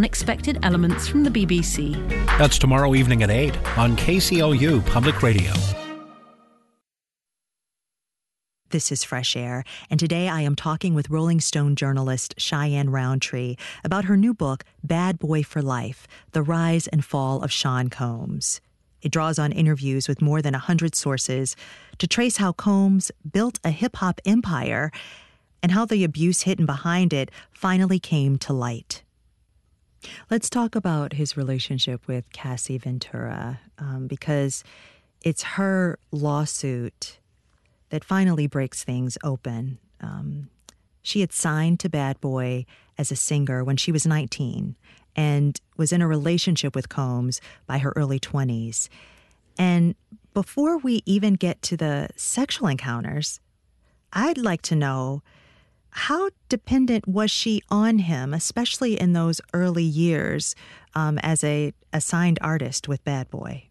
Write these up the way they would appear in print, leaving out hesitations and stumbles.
unexpected elements from the BBC. That's tomorrow evening at 8 on KCOU Public Radio. This is Fresh Air, and today I am talking with Rolling Stone journalist Cheyenne Roundtree about her new book, Bad Boy for Life, The Rise and Fall of Sean Combs. It draws on interviews with more than 100 sources to trace how Combs built a hip-hop empire and how the abuse hidden behind it finally came to light. Let's talk about his relationship with Cassie Ventura, because it's her lawsuit that finally breaks things open. She had signed to Bad Boy as a singer when she was 19 and was in a relationship with Combs by her early 20s. And before we even get to the sexual encounters, I'd like to know, how dependent was she on him, especially in those early years as a signed artist with Bad Boy?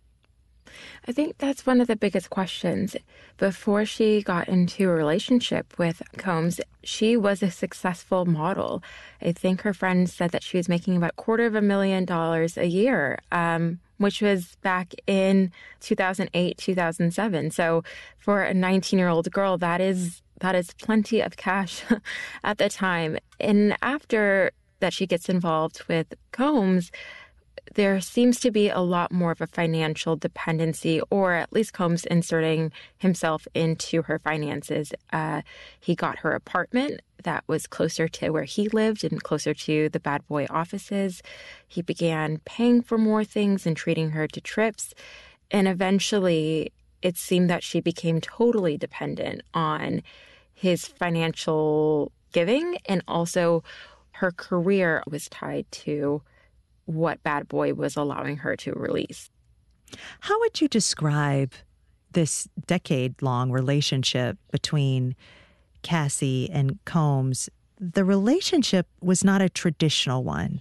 I think that's one of the biggest questions. Before she got into a relationship with Combs, she was a successful model. I think her friends said that she was making about $250,000 a year, which was back in 2008, 2007. So for a 19-year-old girl, that is plenty of cash at the time. And after that she gets involved with Combs, there seems to be a lot more of a financial dependency, or at least Combs inserting himself into her finances. He got her apartment that was closer to where he lived and closer to the Bad Boy offices. He began paying for more things and treating her to trips. And eventually, it seemed that she became totally dependent on his financial giving, and also her career was tied to what Bad Boy was allowing her to release. How would you describe this decade-long relationship between Cassie and Combs? The relationship was not a traditional one.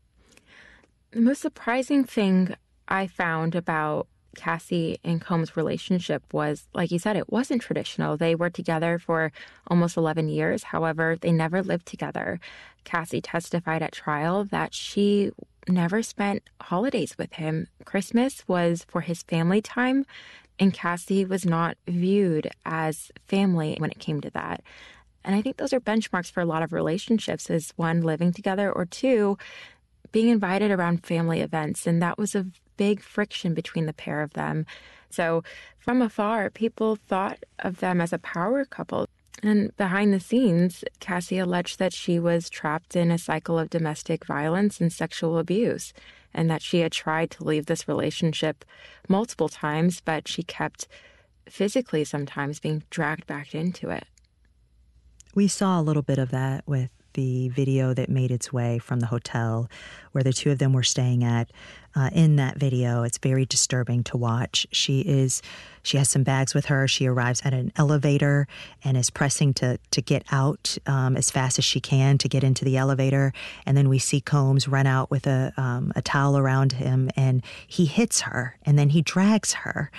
The most surprising thing I found about Cassie and Combs' relationship was, like you said, it wasn't traditional. They were together for almost 11 years. However, they never lived together. Cassie testified at trial that she never spent holidays with him. Christmas was for his family time, and Cassie was not viewed as family when it came to that. And I think those are benchmarks for a lot of relationships, is one, living together, or two, being invited around family events. And that was a big friction between the pair of them. So from afar, people thought of them as a power couple. And behind the scenes, Cassie alleged that she was trapped in a cycle of domestic violence and sexual abuse, and that she had tried to leave this relationship multiple times, but she kept physically sometimes being dragged back into it. We saw a little bit of that with the video that made its way from the hotel where the two of them were staying at. In that video, it's very disturbing to watch. She has some bags with her. She arrives at an elevator and is pressing to get out as fast as she can to get into the elevator. And then we see Combs run out with a towel around him, and he hits her, and then he drags her.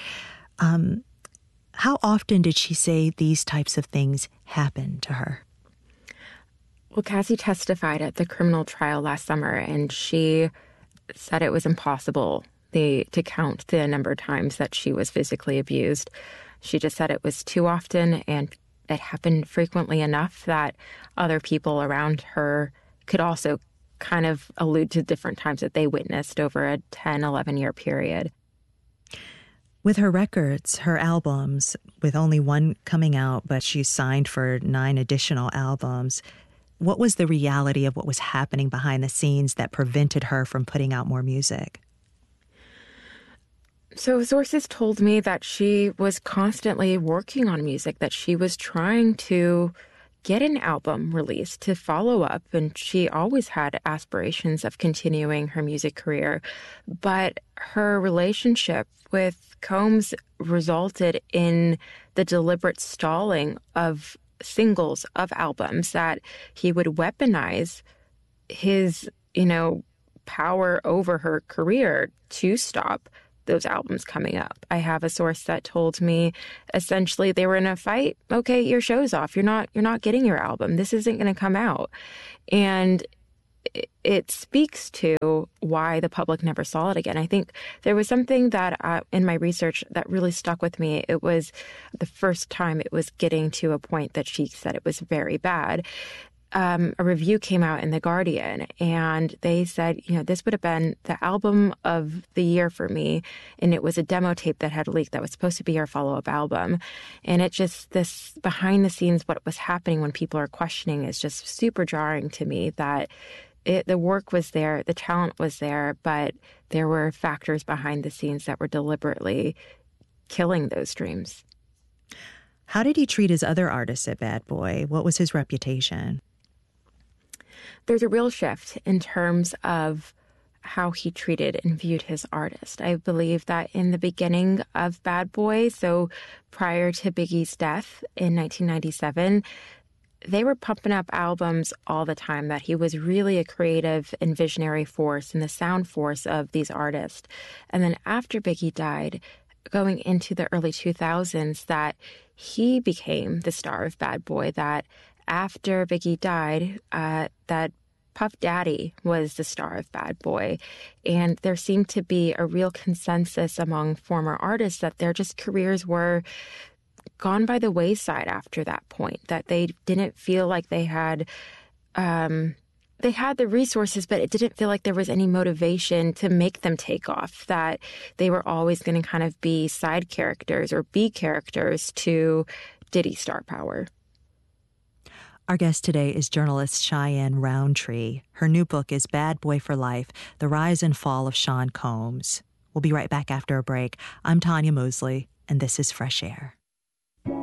How often did she say these types of things happen to her? Well, Cassie testified at the criminal trial last summer, and she said it was impossible to count the number of times that she was physically abused. She just said it was too often, and it happened frequently enough that other people around her could also kind of allude to different times that they witnessed over a 10, 11-year period. With her records, her albums, with only one coming out, but she's signed for 9 additional albums, what was the reality of what was happening behind the scenes that prevented her from putting out more music? So sources told me that she was constantly working on music, that she was trying to get an album released to follow up, and she always had aspirations of continuing her music career. But her relationship with Combs resulted in the deliberate stalling of singles of albums, that he would weaponize his, power over her career to stop those albums coming up. I have a source that told me essentially they were in a fight. Okay, your show's off. You're not getting your album. This isn't going to come out. And it speaks to why the public never saw it again. I think there was something that in my research that really stuck with me. It was the first time it was getting to a point that she said it was very bad. A review came out in The Guardian, and they said, this would have been the album of the year for me. And it was a demo tape that had leaked that was supposed to be her follow-up album. And it just, this behind the scenes, what was happening when people are questioning is just super jarring to me, that the work was there, the talent was there, but there were factors behind the scenes that were deliberately killing those dreams. How did he treat his other artists at Bad Boy? What was his reputation? There's a real shift in terms of how he treated and viewed his artist. I believe that in the beginning of Bad Boy, so prior to Biggie's death in 1997, they were pumping up albums all the time, that he was really a creative and visionary force and the sound force of these artists. And then after Biggie died, going into the early 2000s, that he became the star of Bad Boy, that after Biggie died, that Puff Daddy was the star of Bad Boy. And there seemed to be a real consensus among former artists that their just careers were gone by the wayside after that point, that they didn't feel like they had the resources, but it didn't feel like there was any motivation to make them take off, that they were always going to kind of be side characters or B characters to Diddy's star power. Our guest today is journalist Cheyenne Rountree. Her new book is Bad Boy for Life, The Rise and Fall of Sean Combs. We'll be right back after a break. I'm Tanya Mosley, and this is Fresh Air.